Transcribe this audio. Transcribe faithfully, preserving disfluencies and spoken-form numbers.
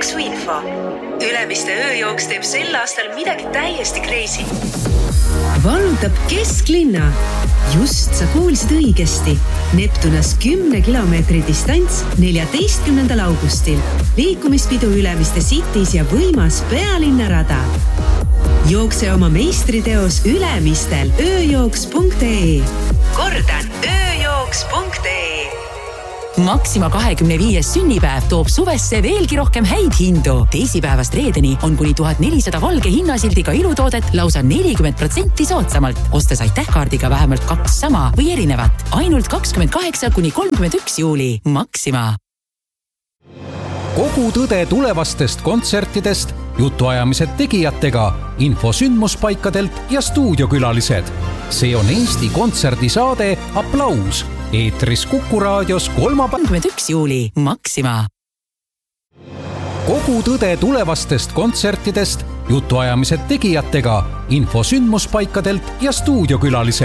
Jooksuinfo. Ülemiste ööjooks teeb sel aastal midagi täiesti crazy. Vallutab kesklinna. Just sa kuulsid õigesti. Neptunas kümne kilomeetri distants neljateistkümnendal augustil. Liikumispidu Ülemiste Cities ja võimas pealinnarada. Jookse oma meistriteos Ülemistel ööjooks punkt ee. Kordan, ööjooks punkt ee. Maxima kahekümne viies sünnipäev toob suvesse veelgi rohkem häid hindu. Teisipäevast reedeni on kuni tuhat nelisada valge hinnasildiga ilutoodet lausa nelikümmend protsenti soodsamalt. Osta sai tähkaardiga vähemalt kaks sama või erinevat. Ainult kakskümmend kaheksa kuni kolmkümmend üks juuli. Maxima. Kogu tõde tulevastest kontsertidest, jutuajamised tegijatega, info sündmuspaikadelt ja stuudiokülalised. See on Eesti kontserdisaade Applaus. Eetris Kuku raadios kolmapäeval kolmkümmend üks juuli. Maxima. Kogu tõde tulevastest kontsertidest, jutuajamised tegijatega, info sündmuspaikadelt ja stuudiokülalised.